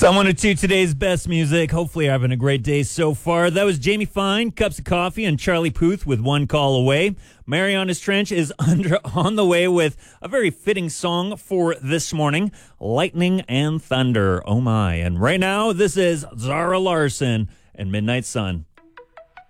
Someone or two today's best music. Hopefully you're having a great day so far. That was Jamie Fine, Cups of Coffee, and Charlie Puth with One Call Away. Marianas Trench is on the way with a very fitting song for this morning, Lightning and Thunder. Oh my. And right now, this is Zara Larsson and Midnight Sun.